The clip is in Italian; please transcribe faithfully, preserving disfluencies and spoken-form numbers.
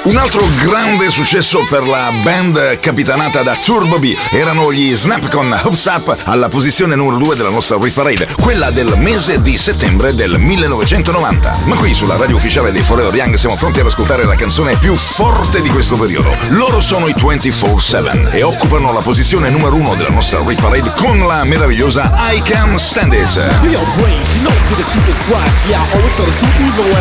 Un altro grande successo per la band capitanata da Turbo B erano gli Snap con Hoops Up alla posizione numero due della nostra Hit Parade, quella del mese di settembre del millenovecentonovanta. Ma qui sulla radio ufficiale dei Forever Young siamo pronti ad ascoltare la canzone più forte di questo periodo. Loro sono i ventiquattro sette e occupano la posizione numero uno della nostra Hit Parade con la meravigliosa I Can't Stand It.